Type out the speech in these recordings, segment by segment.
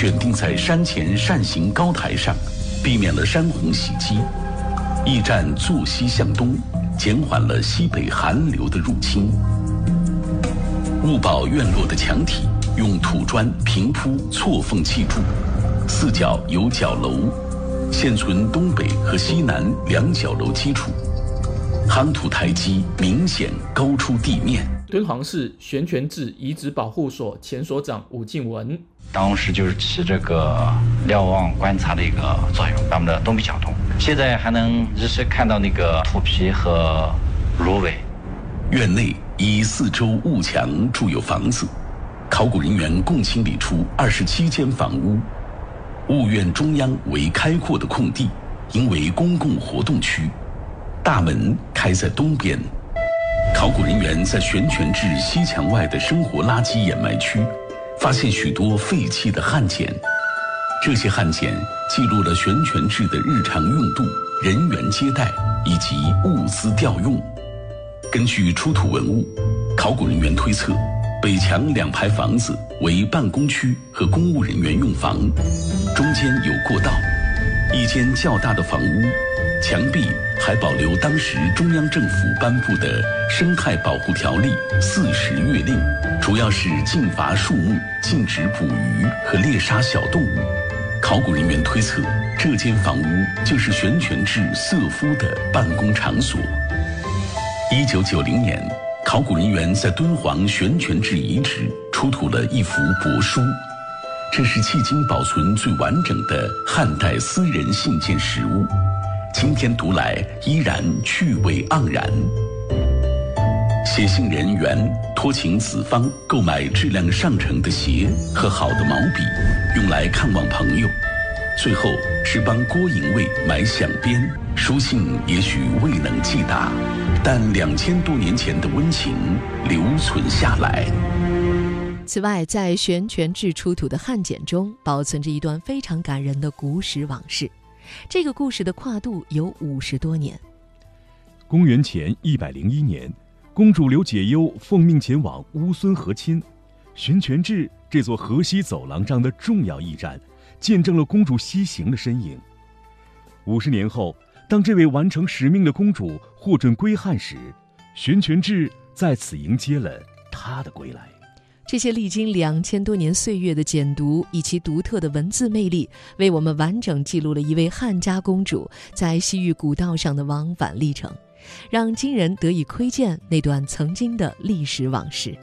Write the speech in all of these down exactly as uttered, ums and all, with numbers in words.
选定在山前扇形高台上，避免了山洪袭击。驿站坐西向东，减缓了西北寒流的入侵。务堡院落的墙体用土砖平铺错缝砌筑，四角有角楼，现存东北和西南两角楼基础，夯土台基明显高出地面。 敦煌市悬泉至遗址保护所前所长武敬文， 当时就是起这个瞭望观察的一个作用，把我们的东北角通。现在还能日时看到那个土皮和芦苇。 院内以四周雾墙筑有房子，考古人员共清理出二十七间房屋。务院中央为开阔的空地，应为公共活动区，大门开在东边。考古人员在悬泉至西墙外的生活垃圾掩埋区发现许多废弃的汉简，这些汉简记录了悬泉至的日常用度、人员接待以及物资调用。根据出土文物，考古人员推测，北墙两排房子为办公区和公务人员用房，中间有过道。一间较大的房屋，墙壁还保留当时中央政府颁布的《生态保护条例》四十月令，主要是禁伐树木、禁止捕鱼和猎杀小动物。考古人员推测，这间房屋就是悬泉至瑟夫的办公场所。一九九零年，考古人员在敦煌悬泉至遗址出土了一幅帛书，这是迄今保存最完整的汉代私人信件实物，今天读来依然趣味盎然。写信人袁托请子方购买质量上乘的鞋和好的毛笔，用来看望朋友。最后是帮郭营卫买响鞭，书信也许未能寄达，但两千多年前的温情留存下来。 此外，在悬泉至出土的汉简中，保存着一段非常感人的古史往事。这个故事的跨度有五十多年。 公元前一百零一年，公主刘解忧奉命前往乌孙和亲。悬泉至这座河西走廊上的重要驿站，见证了公主西行的身影。五十年后，当这位完成使命的公主获准归汉时，悬泉至在此迎接了她的归来。 这些历经两千多年岁月的简读，以其独特的文字魅力，为我们完整记录了一位汉家公主在西域古道上的往返历程，让今人得以窥见那段曾经的历史往事。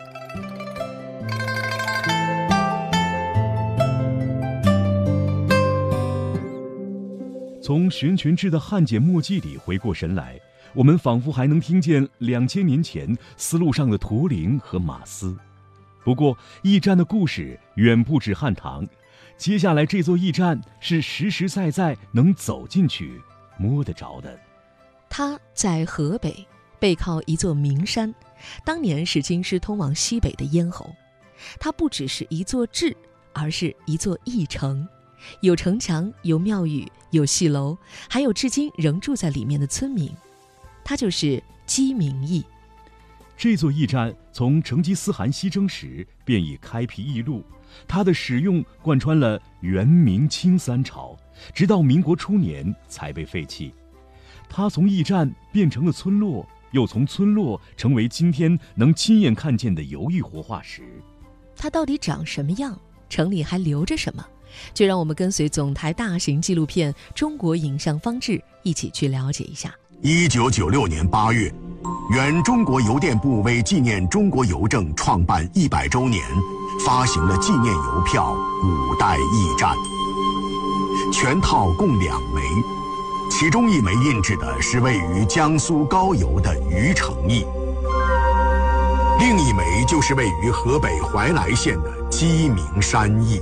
从悬泉至的汉简墨迹里回过神来，我们仿佛还能听见两千年前丝路上的驼铃和马嘶。不过，驿站的故事远不止汉唐，接下来这座驿站是实实在在能走进去、摸得着的。 它在河北，背靠一座名山，当年是京师通往西北的咽喉。它不只是一座治，而是一座驿城，有城墙，有庙宇，有戏楼，还有至今仍住在里面的村民。它就是鸡鸣驿。 这座驿站从成吉思汗西征时便已开辟驿路，它的使用贯穿了元明清三朝，直到民国初年才被废弃。它从驿站变成了村落，又从村落成为今天能亲眼看见的游艺活化石。 它到底长什么样？城里还留着什么？就让我们跟随总台大型纪录片《中国影像方志》一起去了解一下。 一九九六年八月，原中国邮电部为纪念中国邮政创办一百周年，发行了纪念邮票五代驿站，全套共两枚，其中一枚印制的是位于江苏高邮的虞城驿，另一枚就是位于河北怀来县的鸡鸣山驿。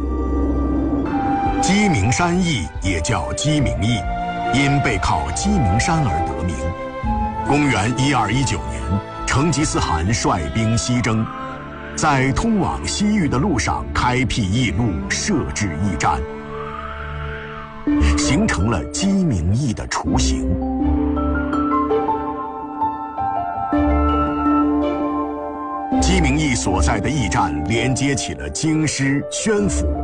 鸡鸣山驿也叫鸡鸣驿，因背靠鸡鸣山而得名。公元一二一九年，成吉思汗率兵西征，在通往西域的路上开辟驿路，设置驿站，形成了鸡鸣驿的雏形。鸡鸣驿所在的驿站连接起了京师、宣府、